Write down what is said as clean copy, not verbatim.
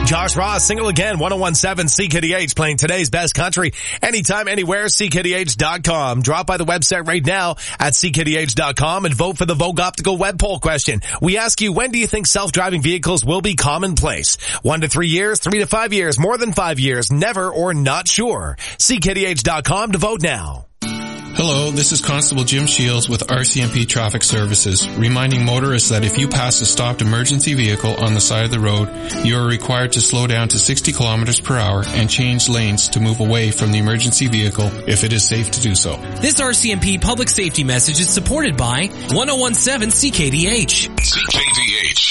Josh Ross, single again, 101.7 CKDH, playing today's best country. Anytime, anywhere, CKDH.com. Drop by the website right now at CKDH.com and vote for the Vogue Optical web poll question. We ask you, when do you think self-driving vehicles will be commonplace? 1 to 3 years, 3 to 5 years, more than 5 years, never or not sure. CKDH.com to vote now. Hello, this is Constable Jim Shields with RCMP Traffic Services, reminding motorists that if you pass a stopped emergency vehicle on the side of the road, you are required to slow down to 60 kilometers per hour and change lanes to move away from the emergency vehicle if it is safe to do so. This RCMP public safety message is supported by 101.7 CKDH. CKDH.